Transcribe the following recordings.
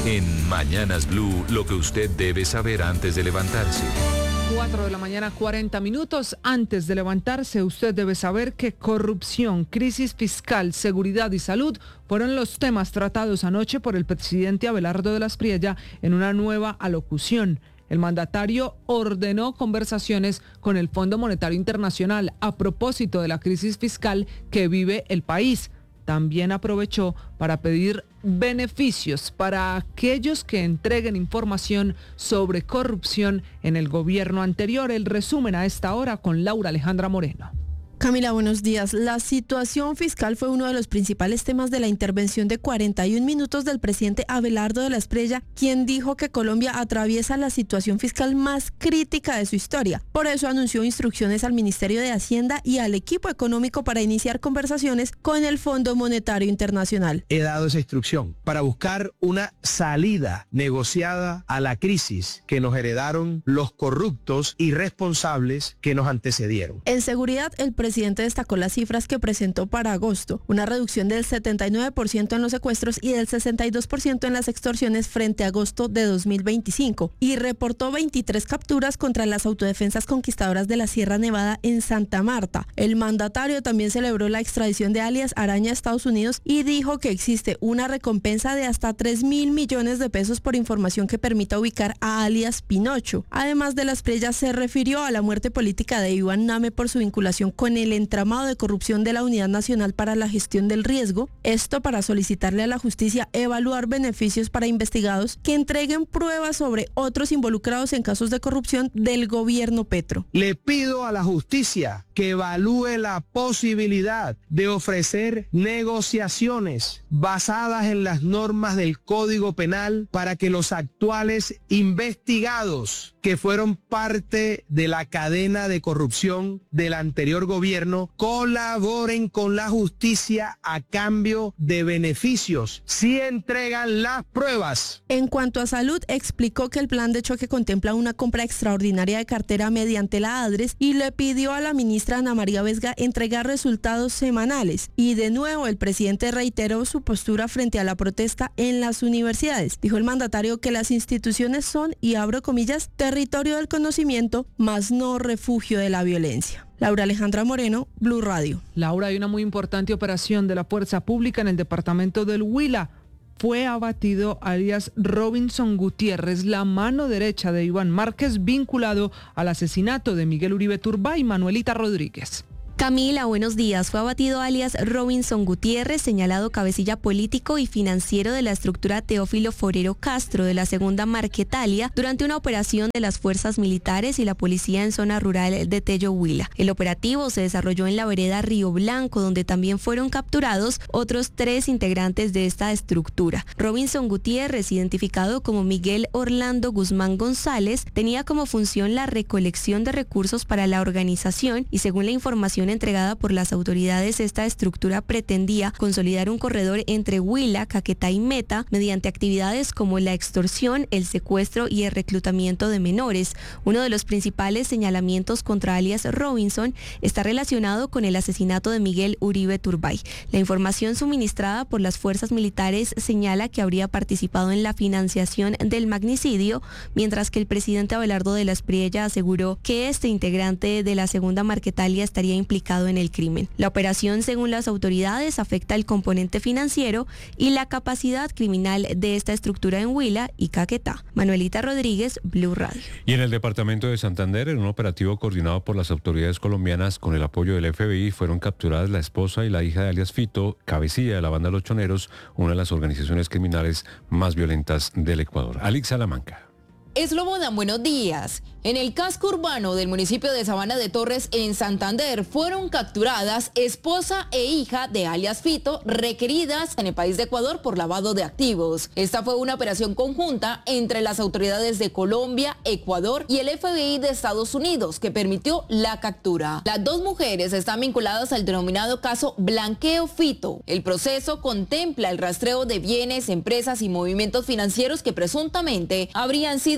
En Mañanas Blue, lo que usted debe saber antes de levantarse. 4:40 a.m. Antes de levantarse, usted debe saber que corrupción, crisis fiscal, seguridad y salud fueron los temas tratados anoche por el presidente Abelardo de la Espriella en una nueva alocución. El mandatario ordenó conversaciones con el Fondo Monetario Internacional a propósito de la crisis fiscal que vive el país. También aprovechó para pedir beneficios para aquellos que entreguen información sobre corrupción en el gobierno anterior. El resumen a esta hora con Laura Alejandra Moreno. Camila, buenos días. La situación fiscal fue uno de los principales temas de la intervención de 41 minutos del presidente Abelardo de la Espriella, quien dijo que Colombia atraviesa la situación fiscal más crítica de su historia. Por eso anunció instrucciones al Ministerio de Hacienda y al equipo económico para iniciar conversaciones con el Fondo Monetario Internacional. He dado esa instrucción para buscar una salida negociada a la crisis que nos heredaron los corruptos y responsables que nos antecedieron. En seguridad, el presidente destacó las cifras que presentó para agosto, una reducción del 79% en los secuestros y del 62% en las extorsiones frente a agosto de 2025, y reportó 23 capturas contra las autodefensas conquistadoras de la Sierra Nevada en Santa Marta. El mandatario también celebró la extradición de alias Araña a Estados Unidos y dijo que existe una recompensa de hasta 3.000 millones de pesos por información que permita ubicar a alias Pinocho. Además de la Espriella, se refirió a la muerte política de Iván Name por su vinculación con el entramado de corrupción de la Unidad Nacional para la Gestión del Riesgo, esto para solicitarle a la justicia evaluar beneficios para investigados que entreguen pruebas sobre otros involucrados en casos de corrupción del gobierno Petro. Le pido a la justicia que evalúe la posibilidad de ofrecer negociaciones basadas en las normas del Código Penal para que los actuales investigados que fueron parte de la cadena de corrupción del anterior gobierno colaboren con la justicia a cambio de beneficios si entregan las pruebas. En cuanto a salud, explicó que el plan de choque contempla una compra extraordinaria de cartera mediante la ADRES y le pidió a la ministra Ana María Vesga entregar resultados semanales. Y de nuevo el presidente reiteró su postura frente a la protesta en las universidades. Dijo el mandatario que las instituciones son, y abro comillas, territorio del conocimiento, mas no refugio de la violencia. Laura Alejandra Moreno, Blue Radio. Laura, hay una muy importante operación de la Fuerza Pública en el departamento del Huila. Fue abatido alias Robinson Gutiérrez, la mano derecha de Iván Márquez, vinculado al asesinato de Miguel Uribe Turbay. Manuelita Rodríguez. Camila, buenos días. Fue abatido alias Robinson Gutiérrez, señalado cabecilla político y financiero de la estructura Teófilo Forero Castro de la segunda Marquetalia durante una operación de las fuerzas militares y la policía en zona rural de Tello, Huila. El operativo se desarrolló en la vereda Río Blanco, donde también fueron capturados otros 3 integrantes de esta estructura. Robinson Gutiérrez, identificado como Miguel Orlando Guzmán González, tenía como función la recolección de recursos para la organización y, según la información entregada por las autoridades, esta estructura pretendía consolidar un corredor entre Huila, Caquetá y Meta mediante actividades como la extorsión, el secuestro y el reclutamiento de menores. Uno de los principales señalamientos contra alias Robinson está relacionado con el asesinato de Miguel Uribe Turbay. La información suministrada por las fuerzas militares señala que habría participado en la financiación del magnicidio, mientras que el presidente Abelardo de la Espriella aseguró que este integrante de la segunda Marquetalia estaría implicado en el crimen. La operación, según las autoridades, afecta el componente financiero y la capacidad criminal de esta estructura en Huila y Caquetá. Manuelita Rodríguez, Blue Radio. Y en el departamento de Santander, en un operativo coordinado por las autoridades colombianas con el apoyo del FBI, fueron capturadas la esposa y la hija de alias Fito, cabecilla de la banda Los Choneros, una de las organizaciones criminales más violentas del Ecuador. Alex Salamanca. Eslobodan, buenos días. En el casco urbano del municipio de Sabana de Torres, en Santander, fueron capturadas esposa e hija de alias Fito, requeridas en el país de Ecuador por lavado de activos. Esta fue una operación conjunta entre las autoridades de Colombia, Ecuador y el FBI de Estados Unidos, que permitió la captura. Las 2 mujeres están vinculadas al denominado caso Blanqueo Fito. El proceso contempla el rastreo de bienes, empresas y movimientos financieros que presuntamente habrían sido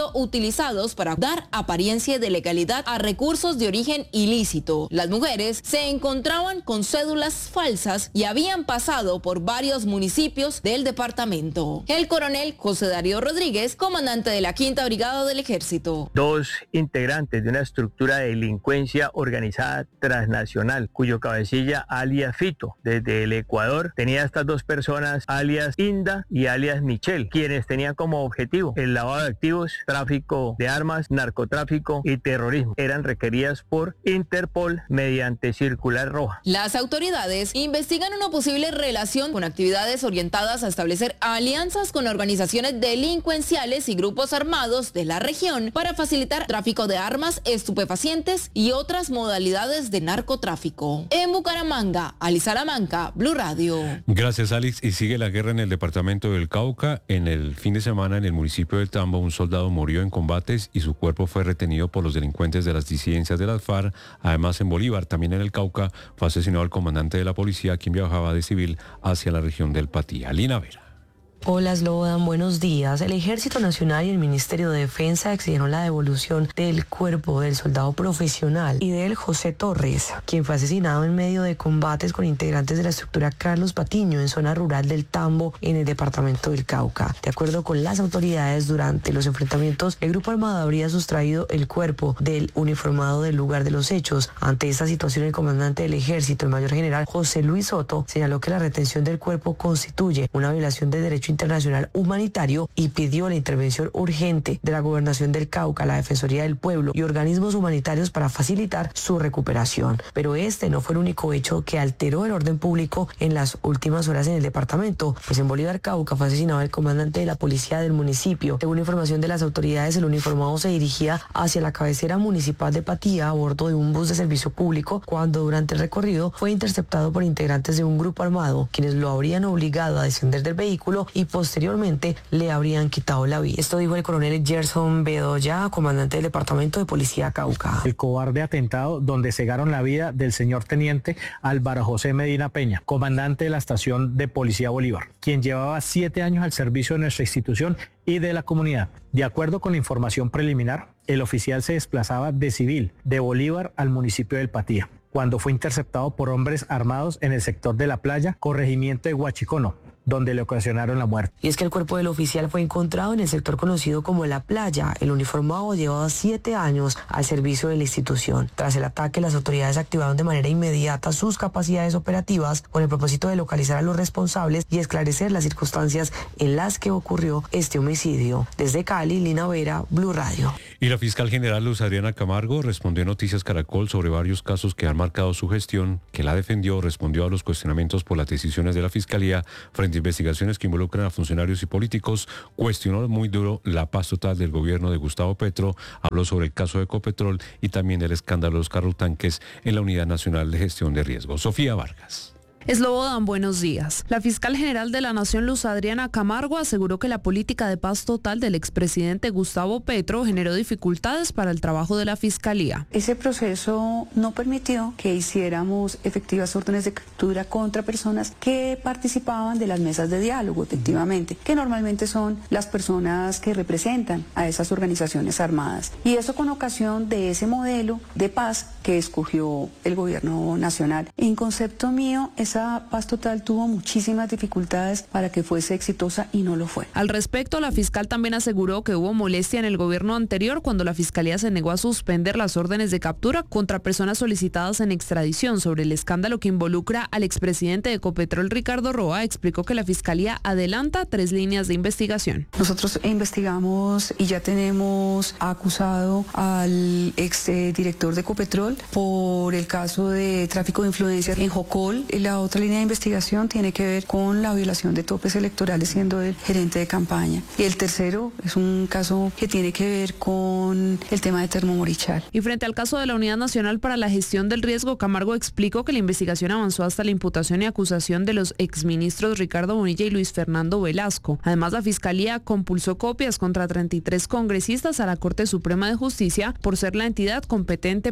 sido utilizados para dar apariencia de legalidad a recursos de origen ilícito. Las mujeres se encontraban con cédulas falsas y habían pasado por varios municipios del departamento. El coronel José Darío Rodríguez, comandante de la 5ª Brigada del Ejército. 2 integrantes de una estructura de delincuencia organizada transnacional, cuyo cabecilla alias Fito, desde el Ecuador, tenía estas 2 personas alias Inda y alias Michelle, quienes tenían como objetivo el lavado de activos, tráfico de armas, narcotráfico y terrorismo. Eran requeridas por Interpol mediante circular roja. Las autoridades investigan una posible relación con actividades orientadas a establecer alianzas con organizaciones delincuenciales y grupos armados de la región para facilitar tráfico de armas, estupefacientes y otras modalidades de narcotráfico. En Bucaramanga, Ali Salamanca, Blue Radio. Gracias, Alex. Y sigue la guerra en el departamento del Cauca. En el fin de semana, en el municipio del Tambo, un soldado murió en combates y su cuerpo fue retenido por los delincuentes de las disidencias de las FARC. Además, en Bolívar, también en el Cauca, fue asesinado el comandante de la policía, quien viajaba de civil hacia la región del Patía. Lina Vera. Hola, Slobodan, buenos días. El Ejército Nacional y el Ministerio de Defensa exigieron la devolución del cuerpo del soldado profesional Idel José Torres, quien fue asesinado en medio de combates con integrantes de la estructura Carlos Patiño en zona rural del Tambo, en el departamento del Cauca. De acuerdo con las autoridades, durante los enfrentamientos, el grupo armado habría sustraído el cuerpo del uniformado del lugar de los hechos. Ante esta situación, el comandante del Ejército, el mayor general José Luis Soto, señaló que la retención del cuerpo constituye una violación de derecho internacional humanitario y pidió la intervención urgente de la Gobernación del Cauca, la Defensoría del Pueblo y organismos humanitarios para facilitar su recuperación. Pero este no fue el único hecho que alteró el orden público en las últimas horas en el departamento, pues en Bolívar, Cauca, fue asesinado el comandante de la policía del municipio. Según información de las autoridades, el uniformado se dirigía hacia la cabecera municipal de Patía a bordo de un bus de servicio público cuando durante el recorrido fue interceptado por integrantes de un grupo armado, quienes lo habrían obligado a descender del vehículo y posteriormente le habrían quitado la vida. Esto dijo el coronel Gerson Bedoya, comandante del Departamento de Policía Cauca. El cobarde atentado donde cegaron la vida del señor teniente Álvaro José Medina Peña, comandante de la estación de Policía Bolívar, quien llevaba 7 años al servicio de nuestra institución y de la comunidad. De acuerdo con la información preliminar, el oficial se desplazaba de civil de Bolívar al municipio del Patía, cuando fue interceptado por hombres armados en el sector de la playa, corregimiento de Huachicono, donde le ocasionaron la muerte. Y es que el cuerpo del oficial fue encontrado en el sector conocido como La Playa. El uniformado llevaba 7 años al servicio de la institución. Tras el ataque, las autoridades activaron de manera inmediata sus capacidades operativas con el propósito de localizar a los responsables y esclarecer las circunstancias en las que ocurrió este homicidio. Desde Cali, Lina Vera, Blue Radio. Y la fiscal general Luz Adriana Camargo respondió a Noticias Caracol sobre varios casos que han marcado su gestión, que la defendió, respondió a los cuestionamientos por las decisiones de la Fiscalía frente a investigaciones que involucran a funcionarios y políticos, cuestionó muy duro la paz total del gobierno de Gustavo Petro, habló sobre el caso de Ecopetrol y también del escándalo de los carrotanques en la Unidad Nacional de Gestión de Riesgos. Sofía Vargas. Slobodan, buenos días. La fiscal general de la Nación, Luz Adriana Camargo, aseguró que la política de paz total del expresidente Gustavo Petro generó dificultades para el trabajo de la Fiscalía. Ese proceso no permitió que hiciéramos efectivas órdenes de captura contra personas que participaban de las mesas de diálogo, efectivamente, que normalmente son las personas que representan a esas organizaciones armadas. Y eso con ocasión de ese modelo de paz que escogió el gobierno nacional. En concepto mío, esa paz total tuvo muchísimas dificultades para que fuese exitosa y no lo fue. Al respecto, la fiscal también aseguró que hubo molestia en el gobierno anterior cuando la Fiscalía se negó a suspender las órdenes de captura contra personas solicitadas en extradición sobre el escándalo que involucra al expresidente de Ecopetrol, Ricardo Roa. Explicó que la Fiscalía adelanta 3 líneas de investigación. Nosotros investigamos y ya tenemos acusado al exdirector de Ecopetrol por el caso de tráfico de influencias en Jocol. La otra línea de investigación tiene que ver con la violación de topes electorales siendo el gerente de campaña. Y el tercero es un caso que tiene que ver con el tema de Termomorichal. Y frente al caso de la Unidad Nacional para la Gestión del Riesgo, Camargo explicó que la investigación avanzó hasta la imputación y acusación de los exministros Ricardo Bonilla y Luis Fernando Velasco. Además, la Fiscalía compulsó copias contra 33 congresistas a la Corte Suprema de Justicia por ser la entidad competente para investigar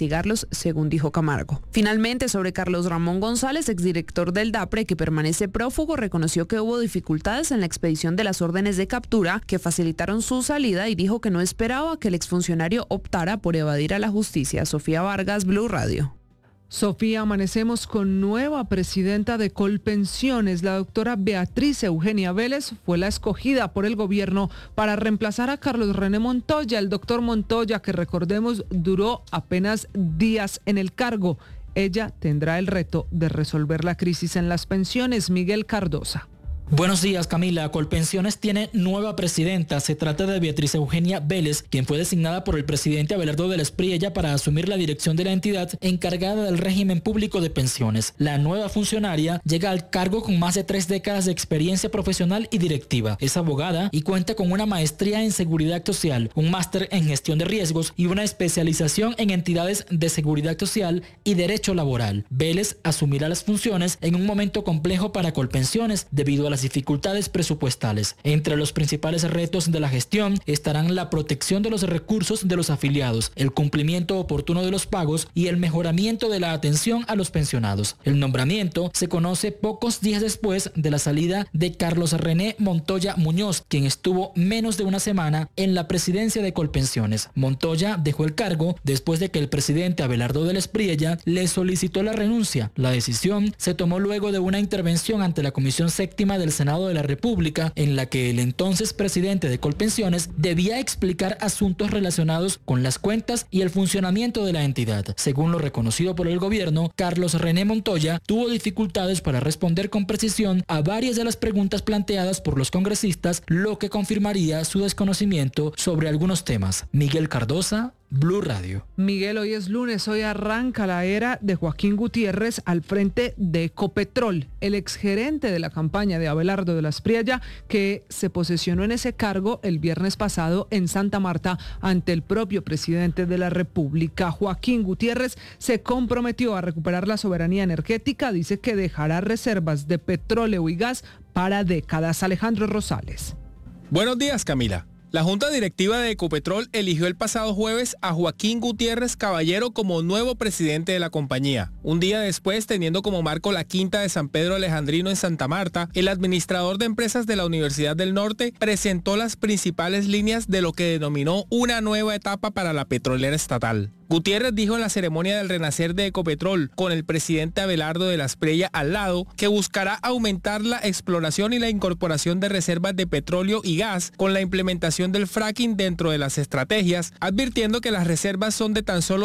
investigarlos, según dijo Camargo. Finalmente, sobre Carlos Ramón González, exdirector del DAPRE, que permanece prófugo, reconoció que hubo dificultades en la expedición de las órdenes de captura que facilitaron su salida y dijo que no esperaba que el exfuncionario optara por evadir a la justicia. Sofía Vargas, Blue Radio. Sofía, amanecemos con nueva presidenta de Colpensiones. La doctora Beatriz Eugenia Vélez fue la escogida por el gobierno para reemplazar a Carlos René Montoya. El doctor Montoya, que recordemos duró apenas días en el cargo. Ella tendrá el reto de resolver la crisis en las pensiones. Miguel Cardosa. Buenos días, Camila. Colpensiones tiene nueva presidenta. Se trata de Beatriz Eugenia Vélez, quien fue designada por el presidente Abelardo del Espriella para asumir la dirección de la entidad encargada del régimen público de pensiones. La nueva funcionaria llega al cargo con más de 3 décadas de experiencia profesional y directiva. Es abogada y cuenta con una maestría en seguridad social, un máster en gestión de riesgos y una especialización en entidades de seguridad social y derecho laboral. Vélez asumirá las funciones en un momento complejo para Colpensiones debido a las dificultades presupuestales. Entre los principales retos de la gestión estarán la protección de los recursos de los afiliados, el cumplimiento oportuno de los pagos y el mejoramiento de la atención a los pensionados. El nombramiento se conoce pocos días después de la salida de Carlos René Montoya Muñoz, quien estuvo menos de una semana en la presidencia de Colpensiones. Montoya dejó el cargo después de que el presidente Abelardo del Espriella le solicitó la renuncia. La decisión se tomó luego de una intervención ante la Comisión Séptima del Senado de la República, en la que el entonces presidente de Colpensiones debía explicar asuntos relacionados con las cuentas y el funcionamiento de la entidad. Según lo reconocido por el gobierno, Carlos René Montoya tuvo dificultades para responder con precisión a varias de las preguntas planteadas por los congresistas, lo que confirmaría su desconocimiento sobre algunos temas. Miguel Cardosa, Blue Radio. Miguel, hoy es lunes, hoy arranca la era de Joaquín Gutiérrez al frente de Ecopetrol, el exgerente de la campaña de Abelardo de la Espriella, que se posesionó en ese cargo el viernes pasado en Santa Marta ante el propio presidente de la República. Joaquín Gutiérrez se comprometió a recuperar la soberanía energética, dice que dejará reservas de petróleo y gas para décadas. Alejandro Rosales. Buenos días, Camila. La Junta Directiva de Ecopetrol eligió el pasado jueves a Joaquín Gutiérrez Caballero como nuevo presidente de la compañía. Un día después, teniendo como marco la quinta de San Pedro Alejandrino en Santa Marta, el administrador de empresas de la Universidad del Norte presentó las principales líneas de lo que denominó una nueva etapa para la petrolera estatal. Gutiérrez dijo en la ceremonia del renacer de Ecopetrol, con el presidente Abelardo de la Espriella al lado, que buscará aumentar la exploración y la incorporación de reservas de petróleo y gas con la implementación del fracking dentro de las estrategias, advirtiendo que las reservas son de tan solo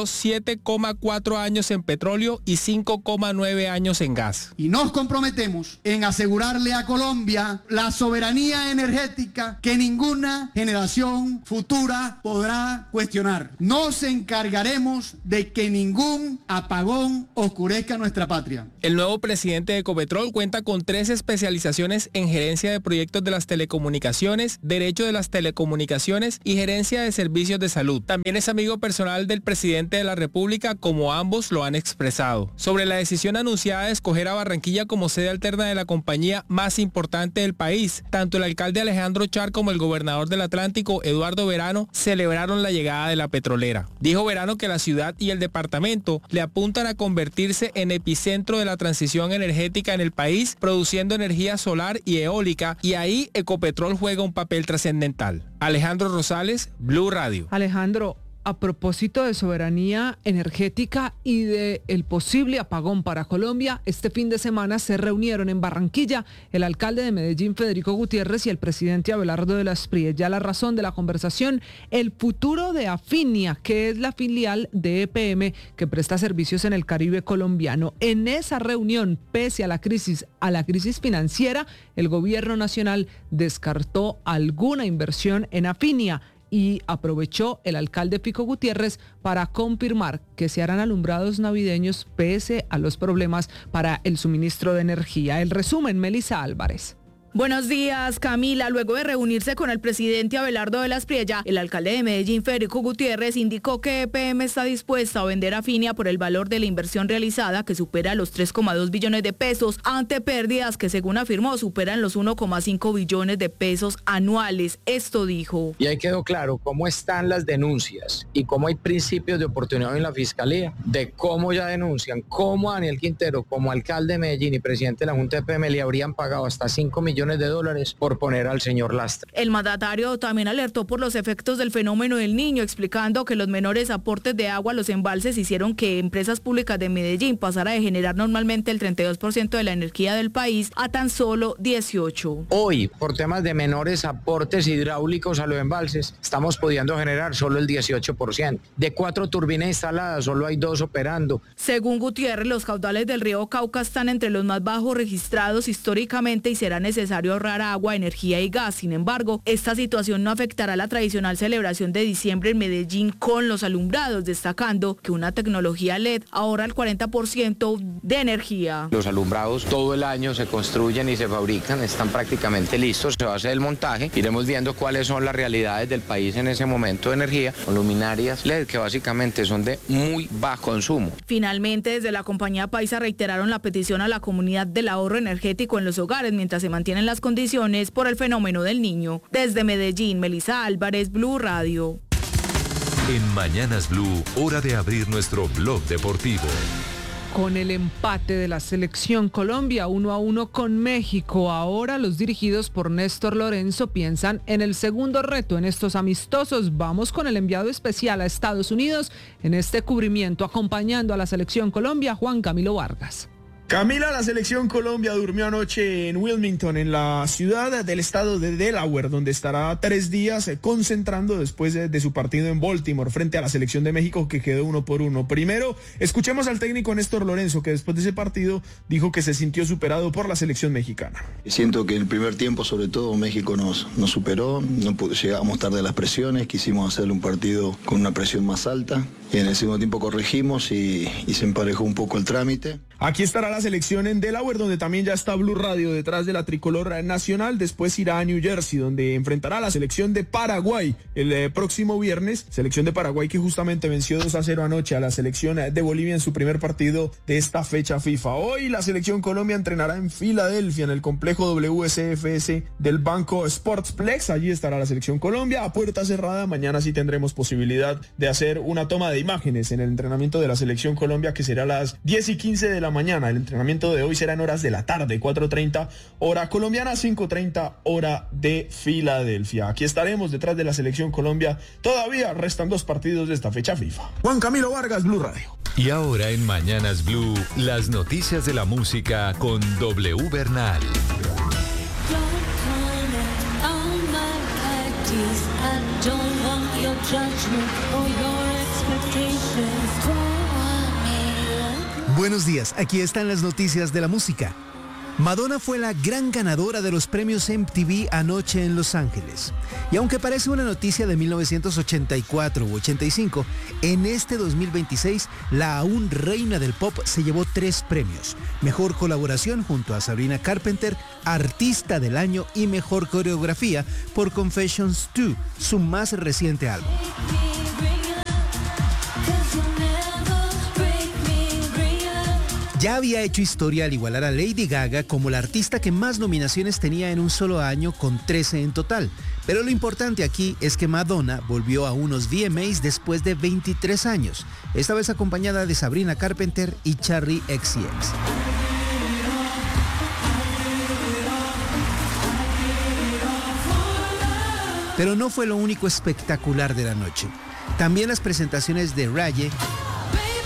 7,4 años en petróleo y 5,9 años en gas. Y nos comprometemos en asegurarle a Colombia la soberanía energética que ninguna generación futura podrá cuestionar. Nos encargaremos de que ningún apagón oscurezca nuestra patria. El nuevo presidente de Ecopetrol cuenta con 3 especializaciones en gerencia de proyectos de las telecomunicaciones, derecho de las telecomunicaciones y gerencia de servicios de salud. También es amigo personal del presidente de la República, como ambos lo han expresado. Sobre la decisión anunciada de escoger a Barranquilla como sede alterna de la compañía más importante del país, tanto el alcalde Alejandro Char como el gobernador del Atlántico, Eduardo Verano, celebraron la llegada de la petrolera. Dijo Verano que la ciudad y el departamento le apuntan a convertirse en epicentro de la transición energética en el país, produciendo energía solar y eólica, y ahí Ecopetrol juega un papel trascendental. Alejandro Rosales, Blue Radio. Alejandro, a propósito de soberanía energética y de el posible apagón para Colombia, este fin de semana se reunieron en Barranquilla el alcalde de Medellín, Federico Gutiérrez, y el presidente Abelardo de la Espriella. La razón de la conversación, el futuro de Afinia, que es la filial de EPM que presta servicios en el Caribe colombiano. En esa reunión, pese a la crisis financiera, el gobierno nacional descartó alguna inversión en Afinia. Y aprovechó el alcalde Fico Gutiérrez para confirmar que se harán alumbrados navideños pese a los problemas para el suministro de energía. El resumen, Melissa Álvarez. Buenos días, Camila. Luego de reunirse con el presidente Abelardo de la Espriella, el alcalde de Medellín, Federico Gutiérrez, indicó que EPM está dispuesta a vender a Finia por el valor de la inversión realizada, que supera los 3,2 billones de pesos, ante pérdidas que, según afirmó, superan los 1,5 billones de pesos anuales. Esto dijo. Y ahí quedó claro cómo están las denuncias y cómo hay principios de oportunidad en la Fiscalía, de cómo ya denuncian, cómo Daniel Quintero, como alcalde de Medellín y presidente de la Junta de EPM, le habrían pagado hasta 5 millones de dólares por poner al señor Lastra. El mandatario también alertó por los efectos del fenómeno del Niño, explicando que los menores aportes de agua a los embalses hicieron que empresas públicas de Medellín pasara de generar normalmente el 32% de la energía del país a tan solo 18%. Hoy, por temas de menores aportes hidráulicos a los embalses, estamos pudiendo generar solo el 18%. De 4 turbinas instaladas, solo hay 2 operando. Según Gutiérrez, los caudales del río Cauca están entre los más bajos registrados históricamente y será necesario ahorrar agua, energía y gas. Sin embargo, esta situación no afectará la tradicional celebración de diciembre en Medellín con los alumbrados, destacando que una tecnología LED ahorra el 40% de energía. Los alumbrados todo el año se construyen y se fabrican, están prácticamente listos, se va a hacer el montaje, iremos viendo cuáles son las realidades del país en ese momento de energía, con luminarias LED que básicamente son de muy bajo consumo. Finalmente, desde la compañía Paisa reiteraron la petición a la comunidad del ahorro energético en los hogares mientras se mantienen las condiciones por el fenómeno del Niño. Desde Medellín, Melissa Álvarez, Blue Radio. En Mañanas Blue, hora de abrir nuestro blog deportivo. Con el empate de la selección Colombia 1-1 con México, ahora los dirigidos por Néstor Lorenzo piensan en el segundo reto en estos amistosos. Vamos con el enviado especial a Estados Unidos en este cubrimiento, acompañando a la selección Colombia, Juan Camilo Vargas. Camila, la selección Colombia durmió anoche en Wilmington, en la ciudad del estado de Delaware, donde estará 3 días concentrando después de su partido en Baltimore frente a la selección de México, que quedó 1-1. Primero, escuchemos al técnico Néstor Lorenzo, que después de ese partido dijo que se sintió superado por la selección mexicana. Siento que en el primer tiempo, sobre todo, México nos superó, llegamos tarde a las presiones, quisimos hacerle un partido con una presión más alta, y en el segundo tiempo corregimos y se emparejó un poco el trámite. Aquí estará la selección en Delaware, donde también ya está Blue Radio detrás de la tricolor nacional. Después irá a New Jersey, donde enfrentará a la selección de Paraguay el próximo viernes. Selección de Paraguay que justamente venció 2-0 anoche a la selección de Bolivia en su primer partido de esta fecha FIFA. Hoy la selección Colombia entrenará en Filadelfia, en el complejo WCFS del Banco Sportsplex. Allí estará la selección Colombia a puerta cerrada. Mañana sí tendremos posibilidad de hacer una toma de imágenes en el entrenamiento de la selección Colombia, que será a las 10:15 de la mañana. El entrenamiento de hoy será en horas de la tarde, 4:30 hora colombiana, 5:30 hora de Filadelfia. Aquí estaremos detrás de la selección Colombia. Todavía restan 2 partidos de esta fecha FIFA. Juan Camilo Vargas, Blue Radio. Y ahora en Mañanas Blue, las noticias de la música con W Bernal. Buenos días, aquí están las noticias de la música. Madonna fue la gran ganadora de los premios MTV anoche en Los Ángeles. Y aunque parece una noticia de 1984 u 85, en este 2026 la aún reina del pop se llevó 3 premios. Mejor colaboración junto a Sabrina Carpenter, Artista del Año y Mejor Coreografía por Confessions 2, su más reciente álbum. Ya había hecho historia al igualar a Lady Gaga como la artista que más nominaciones tenía en un solo año, con 13 en total. Pero lo importante aquí es que Madonna volvió a unos VMAs después de 23 años, esta vez acompañada de Sabrina Carpenter y Charli XCX. Pero no fue lo único espectacular de la noche. También las presentaciones de Raye,